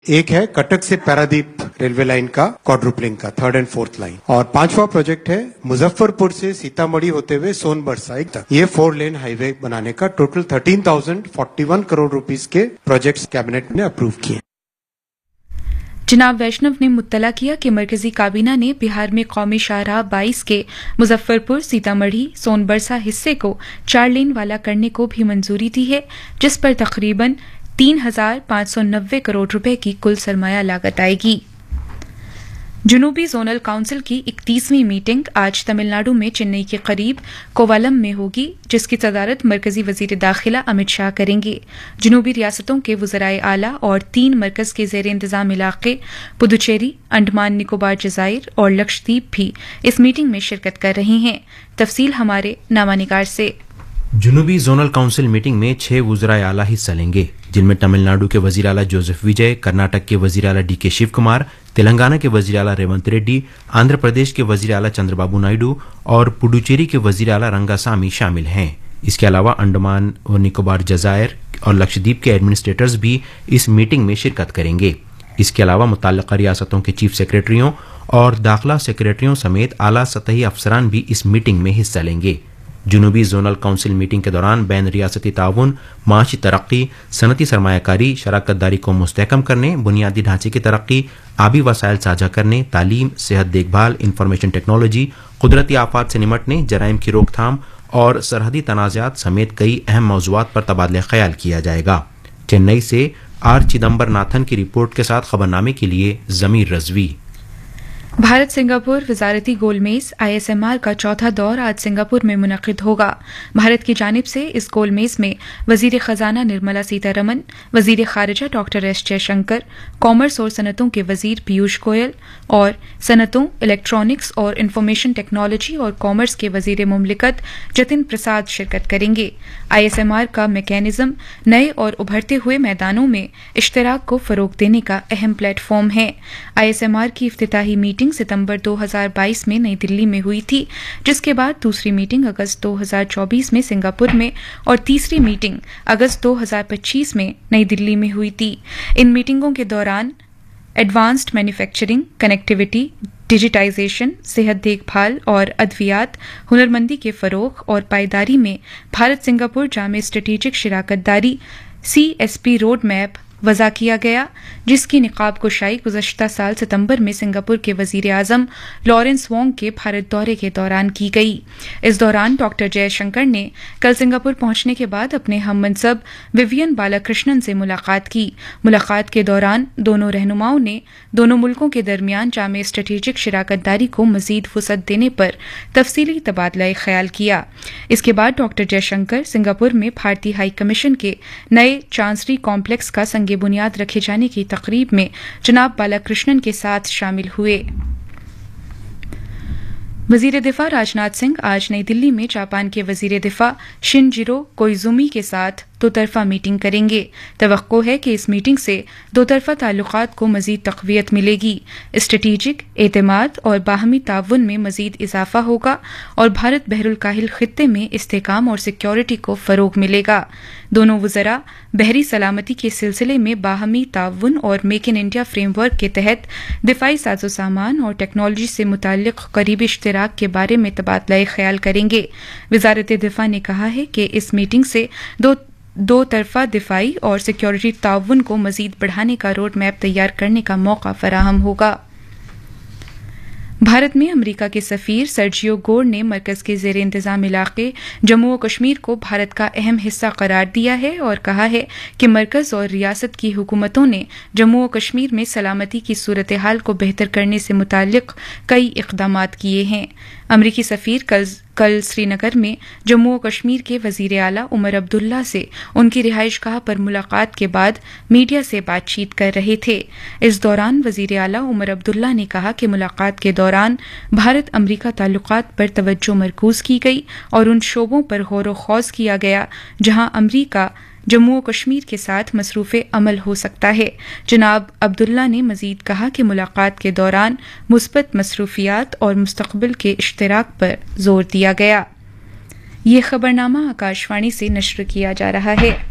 एक है कटक से पारादीप रेलवे लाइन का क्वाड्रुपलिंग का 3rd and 4th लाइन, और 5वां प्रोजेक्ट है मुजफ्फरपुर से सीतामढ़ी होते हुए सोनबरसा तक ये 4 लेन हाईवे बनाने का। टोटल 13,041 करोड़ रुपीस के प्रोजेक्ट्स कैबिनेट ने अप्रूव किए। जनाब वैष्णव ने मुत्तला किया कि मरकजी काबीना ने बिहार में कौमी शाहराह 22 के मुजफ्फरपुर सीतामढ़ी सोनबरसा हिस्से को 4 लेन वाला करने को भी मंजूरी दी है, जिस पर तकरीबन 3,590 करोड़ रुपए की कुल सरमाया लागत आएगी। जनूबी जोनल काउंसिल की 31वीं मीटिंग आज तमिलनाडु में चेन्नई के करीब कोवालम में होगी, जिसकी सदारत मरकजी वजीर दाखिला अमित शाह करेंगे। जनूबी रियासतों के वज़राए आला और 3 मरकज के ज़ेर इंतज़ाम इलाके पुदुचेरी, अंडमान निकोबार जज़ाइर और लक्षद्वीप भी इस मीटिंग में शिरकत कर रही हैं। तफसील हमारे नामानिगार से। जनूबी जोनल काउंसिल मीटिंग में 6 वज़राए आला हिस्सा लेंगे, जिनमें तमिलनाडु के वज़ीर आला जोसेफ विजय, कर्नाटक के वज़ीर आला डीके शिव कुमार, तेलंगाना के वज़ीर आला रेवंत रेड्डी, आंध्र प्रदेश के वज़ीर आला चंद्रबाबू नायडू और पुडुचेरी के वज़ीर आला रंगासामी शामिल हैं। इसके अलावा अंडमान और निकोबार जज़ायर और लक्षद्वीप के एडमिनिस्ट्रेटर्स भी इस मीटिंग में शिरकत करेंगे। इसके अलावा मुतल्लिक़ा रियासतों के चीफ सेक्रेटरियों और दाखिला सेक्रेटरियों समेत आला सतही अफसरान भी इस मीटिंग में हिस्सा लेंगे। जनूबी जोनल काउंसिल मीटिंग के दौरान बैन रियासती ताउन, माशी तरक्की, सनती सरमायाकारी, शराकत दारी को मुस्तहकम करने, बुनियादी ढांचे की तरक्की, आबी वसाइल साझा करने, तालीम, सेहत देखभाल, इंफॉर्मेशन टेक्नोलॉजी, कुदरती आफात से निमटने, जराइम की रोकथाम और सरहदी तनाज़ात समेत कई अहम मौज़ूआत पर तबादला ख्याल किया जाएगा। चेन्नई से आर चिदम्बर नाथन की रिपोर्ट के साथ खबरनामे के लिए ज़मीर रज़वी। भारत सिंगापुर वजारती गोलमेज ISMR का चौथा दौर आज सिंगापुर में मुनक़िद होगा। भारत की जानिब से इस गोलमेज में वज़ीर ख़जाना निर्मला सीतारमन, वज़ीर ख़ारिजा डॉक्टर एस जयशंकर, कॉमर्स और सनतों के वज़ीर पीयूष गोयल और सनतों, इलेक्ट्रॉनिक्स और इंफॉर्मेशन टेक्नोलॉजी और कॉमर्स के वज़ीर मुमलिकत जतिन प्रसाद शिरकत करेंगे। ISMR का मैकेनिज़्म नए और उभरते हुए मैदानों में इश्तराक को फ़रोग़ देने का अहम प्लेटफॉर्म है। ISMR की इफ्तिताही मीटिंग सितंबर 2022 में नई दिल्ली में हुई थी, जिसके बाद दूसरी मीटिंग अगस्त 2024 में सिंगापुर में और तीसरी मीटिंग अगस्त 2025 में नई दिल्ली में हुई थी। इन मीटिंगों के दौरान एडवांस्ड मैन्युफैक्चरिंग, कनेक्टिविटी, डिजिटाइजेशन, सेहत देखभाल और अद्वियात, हुनरमंदी के फ़रोग़ और पायदारी में भारत सिंगापुर जामे स्ट्रेटेजिक शराकत दारी CSP रोड मैप वज़ा किया गया, जिसकी निकाब कुशाई गुज़श्ता साल सितंबर में सिंगापुर के वज़ीर आज़म लॉरेंस वोंग के भारत दौरे के दौरान की गई। इस दौरान डॉक्टर जयशंकर ने कल सिंगापुर पहुंचने के बाद अपने हम मनसब विवियन बालाकृष्णन से मुलाकात की। मुलाकात के दौरान दोनों रहनुमाओं ने दोनों मुल्कों के दरमियान जामे स्ट्रेटेजिक शराकत दारी को मज़ीद वुसअत देने पर तफसीली तबादला ख्याल किया। इसके बाद डॉक्टर जयशंकर सिंगापुर में भारतीय हाई कमीशन के नए चांसरी कॉम्प्लेक्स का संग बुनियाद रखे जाने की तकरीब में जनाब बालाकृष्णन के साथ शामिल हुए। वजीर दिफा राजनाथ सिंह आज नई दिल्ली में जापान के वजीर दिफा शिनजिरो कोइजुमी के साथ दोतरफा मीटिंग करेंगे। तवक्को है कि इस मीटिंग से दोतरफा ताल्लुकात को मजीद तक़वियत मिलेगी, स्ट्रेटेजिक एतमाद और बाहमी ताउन में मजीद इजाफा होगा और भारत बहरुल काहिल खित्ते में इस्तेहकाम और सिक्योरिटी को फ़रोग़ मिलेगा। दोनों वज़रा बहरी सलामती के सिलसिले में बाहमी ताउन और मेक इन इंडिया फ्रेमवर्क के तहत दिफाई साजो सामान और टेक्नोलॉजी से मुताल्लिक़ करीबी इश्तिराक के बारे में तबादला ख्याल करेंगे। वज़ारत दिफा ने कहा है कि इस मीटिंग से दो तरफा दिफाई और सिक्योरिटी ताउन को मजीद बढ़ाने का रोड मैप तैयार करने का मौका फराहम होगा। भारत में अमेरिका के सफीर सर्जियो गोर ने मरकज के ज़ेर इंतज़ाम इलाके जम्मू और कश्मीर को भारत का अहम हिस्सा करार दिया है और कहा है कि मरकज और रियासत की हुकूमतों ने जम्मू और कश्मीर में सलामती की सूरत हाल को बेहतर करने से मुताल्लिक़ कई इक़दामात किए हैं। अमरीकी सफीर कल श्रीनगर में जम्मू और कश्मीर के वज़ीर आला उमर अब्दुल्ला से उनकी रिहाइशगाह पर मुलाकात के बाद मीडिया से बातचीत कर रहे थे। इस दौरान वज़ीर आला उमर अब्दुल्ला ने कहा कि मुलाकात के दौरान भारत अमरीका ताल्लुकात पर तवज्जो मरकूज़ की गई और उन शोबों पर गौर व खौज़ किया गया जहां अमरीका जम्मू और कश्मीर के साथ मसरूफ़े अमल हो सकता है। जनाब अब्दुल्ला ने मज़ीद कहा कि मुलाकात के दौरान मुस्बत मसरूफियात और मुस्तक़बिल के इश्तिराक पर जोर दिया गया। ये खबरनामा आकाशवाणी से नश्र किया जा रहा है।